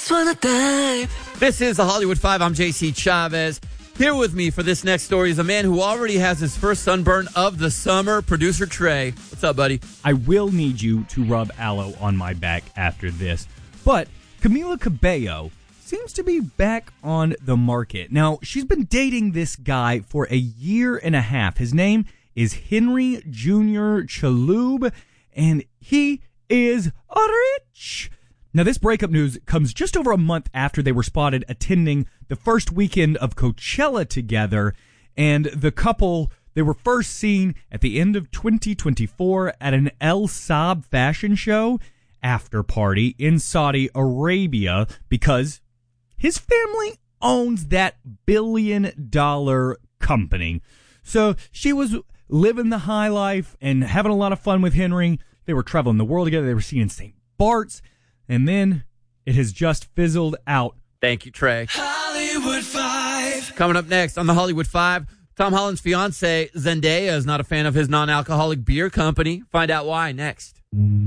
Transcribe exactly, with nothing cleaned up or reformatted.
just wanna dive. This is the Hollywood Five. I'm J C Chavez. Here with me for this next story is a man who already has his first sunburn of the summer, producer Trey. What's up, buddy? I will need you to rub aloe on my back after this. But Camila Cabello seems to be back on the market. Now, she's been dating this guy for a year and a half. His name is Henry Junior Chalhoub, and he is rich. Now, this breakup news comes just over a month after they were spotted attending the first weekend of Coachella together, and the couple, they were first seen at the end of twenty twenty-four at an El Saab fashion show after party in Saudi Arabia because his family owns that billion dollar company. So she was living the high life and having a lot of fun with Henry. They were traveling the world together. They were seen in Saint Bart's. And then it has just fizzled out. Thank you, Trey. Hollywood Five. Coming up next on the Hollywood Five, Tom Holland's fiance Zendaya is not a fan of his non-alcoholic beer company. Find out why next.